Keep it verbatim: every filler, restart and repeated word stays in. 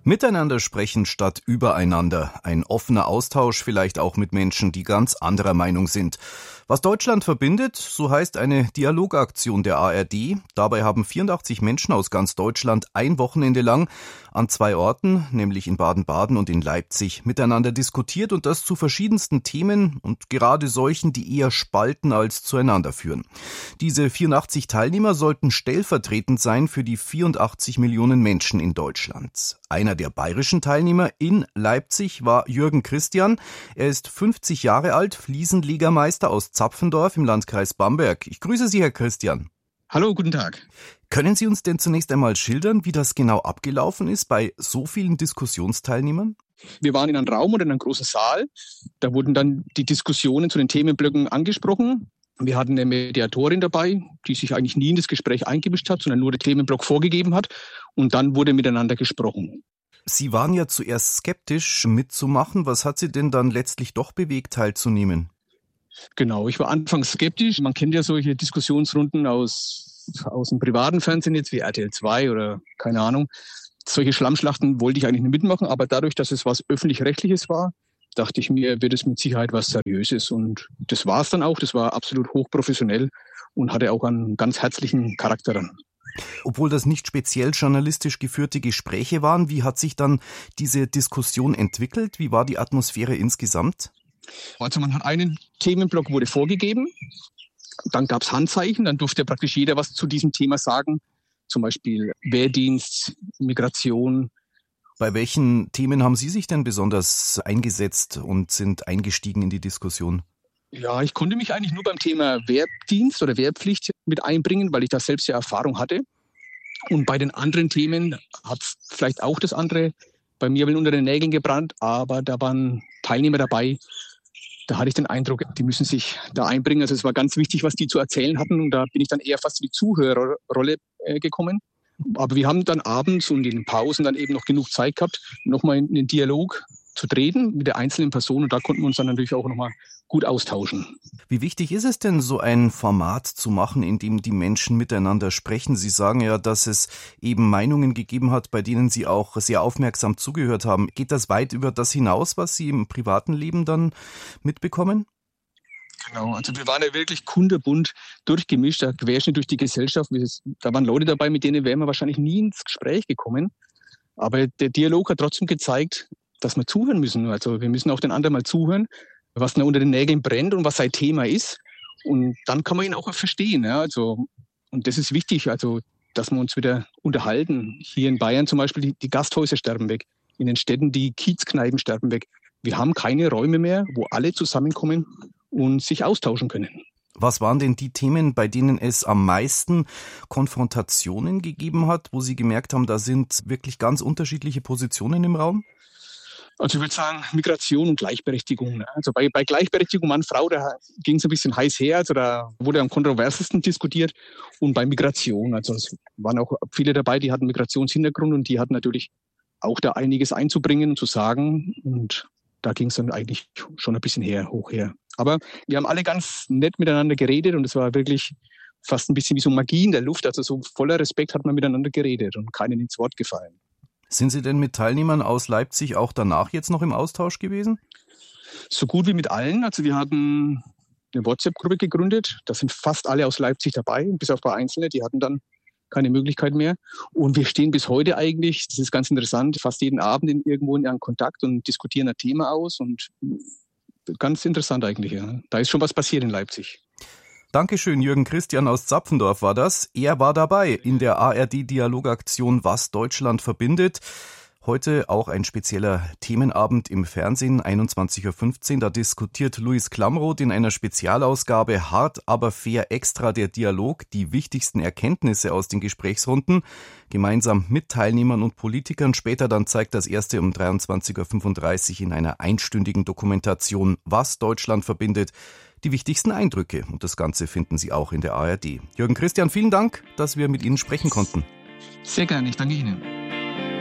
Miteinander sprechen statt übereinander. Ein offener Austausch vielleicht auch mit Menschen, die ganz anderer Meinung sind. Was Deutschland verbindet, so heißt eine Dialogaktion der A R D. Dabei haben vierundachtzig Menschen aus ganz Deutschland ein Wochenende lang an zwei Orten, nämlich in Baden-Baden und in Leipzig, miteinander diskutiert und das zu verschiedensten Themen und gerade solchen, die eher spalten als zueinander führen. Diese vierundachtzig Teilnehmer sollten stellvertretend sein für die vierundachtzig Millionen Menschen in Deutschland. Einer der bayerischen Teilnehmer in Leipzig war Jürgen Christian. Er ist fünfzig Jahre alt, Fliesenlegermeister aus Zapfendorf im Landkreis Bamberg. Ich grüße Sie, Herr Christian. Hallo, guten Tag. Können Sie uns denn zunächst einmal schildern, wie das genau abgelaufen ist bei so vielen Diskussionsteilnehmern? Wir waren in einem Raum oder in einem großen Saal. Da wurden dann die Diskussionen zu den Themenblöcken angesprochen. Wir hatten eine Mediatorin dabei, die sich eigentlich nie in das Gespräch eingemischt hat, sondern nur den Themenblock vorgegeben hat. Und dann wurde miteinander gesprochen. Sie waren ja zuerst skeptisch mitzumachen. Was hat Sie denn dann letztlich doch bewegt, teilzunehmen? Genau, ich war anfangs skeptisch. Man kennt ja solche Diskussionsrunden aus, aus dem privaten Fernsehen jetzt wie R T L zwei oder keine Ahnung. Solche Schlammschlachten wollte ich eigentlich nicht mitmachen, aber dadurch, dass es was Öffentlich-Rechtliches war, dachte ich mir, wird es mit Sicherheit was Seriöses. Und das war es dann auch. Das war absolut hochprofessionell und hatte auch einen ganz herzlichen Charakter dann. Obwohl das nicht speziell journalistisch geführte Gespräche waren, wie hat sich dann diese Diskussion entwickelt? Wie war die Atmosphäre insgesamt? Also man hat einen Themenblock wurde vorgegeben, dann gab es Handzeichen, dann durfte praktisch jeder was zu diesem Thema sagen, zum Beispiel Wehrdienst, Migration. Bei welchen Themen haben Sie sich denn besonders eingesetzt und sind eingestiegen in die Diskussion? Ja, ich konnte mich eigentlich nur beim Thema Wehrdienst oder Wehrpflicht mit einbringen, weil ich da selbst ja Erfahrung hatte. Und bei den anderen Themen hat es vielleicht auch das andere bei mir unter den Nägeln gebrannt, aber da waren Teilnehmer dabei, da hatte ich den Eindruck, die müssen sich da einbringen. Also es war ganz wichtig, was die zu erzählen hatten und da bin ich dann eher fast in die Zuhörerrolle äh, gekommen. Aber wir haben dann abends und in den Pausen dann eben noch genug Zeit gehabt, nochmal in den Dialog zu treten mit der einzelnen Person und da konnten wir uns dann natürlich auch nochmal gut austauschen. Wie wichtig ist es denn, so ein Format zu machen, in dem die Menschen miteinander sprechen? Sie sagen ja, dass es eben Meinungen gegeben hat, bei denen Sie auch sehr aufmerksam zugehört haben. Geht das weit über das hinaus, was Sie im privaten Leben dann mitbekommen? Genau, also wir waren ja wirklich kunterbunt durchgemischt, der Querschnitt durch die Gesellschaft. Da waren Leute dabei, mit denen wären wir wahrscheinlich nie ins Gespräch gekommen. Aber der Dialog hat trotzdem gezeigt, dass wir zuhören müssen. Also wir müssen auch den anderen mal zuhören, was da unter den Nägeln brennt und was sein Thema ist. Und dann kann man ihn auch verstehen. Ja. Also, und das ist wichtig, also, dass wir uns wieder unterhalten. Hier in Bayern zum Beispiel, die, die Gasthäuser sterben weg. In den Städten die Kiezkneipen sterben weg. Wir haben keine Räume mehr, wo alle zusammenkommen und sich austauschen können. Was waren denn die Themen, bei denen es am meisten Konfrontationen gegeben hat, wo Sie gemerkt haben, da sind wirklich ganz unterschiedliche Positionen im Raum? Also ich würde sagen, Migration und Gleichberechtigung. Also bei, bei Gleichberechtigung Mann-Frau, da ging es ein bisschen heiß her, also da wurde am kontroversesten diskutiert. Und bei Migration, also es waren auch viele dabei, die hatten Migrationshintergrund und die hatten natürlich auch da einiges einzubringen und zu sagen. Und da ging es dann eigentlich schon ein bisschen her, hoch her. Aber wir haben alle ganz nett miteinander geredet und es war wirklich fast ein bisschen wie so Magie in der Luft. Also so voller Respekt hat man miteinander geredet und keinen ins Wort gefallen. Sind Sie denn mit Teilnehmern aus Leipzig auch danach jetzt noch im Austausch gewesen? So gut wie mit allen. Also wir hatten eine WhatsApp-Gruppe gegründet. Da sind fast alle aus Leipzig dabei, bis auf ein paar Einzelne. Die hatten dann keine Möglichkeit mehr. Und wir stehen bis heute eigentlich, das ist ganz interessant, fast jeden Abend in, irgendwo in einem Kontakt und diskutieren ein Thema aus. Und ganz interessant eigentlich. Ja. Da ist schon was passiert in Leipzig. Dankeschön, Jürgen Christian aus Zapfendorf war das. Er war dabei in der A R D-Dialogaktion Was Deutschland verbindet. Heute auch ein spezieller Themenabend im Fernsehen, einundzwanzig Uhr fünfzehn. Da diskutiert Luis Klamroth in einer Spezialausgabe Hart, aber fair extra der Dialog, die wichtigsten Erkenntnisse aus den Gesprächsrunden, gemeinsam mit Teilnehmern und Politikern. Später dann zeigt das erste um dreiundzwanzig Uhr fünfunddreißig in einer einstündigen Dokumentation Was Deutschland verbindet, die wichtigsten Eindrücke. Und das Ganze finden Sie auch in der A R D. Jürgen Christian, vielen Dank, dass wir mit Ihnen sprechen konnten. Sehr gerne, ich danke Ihnen.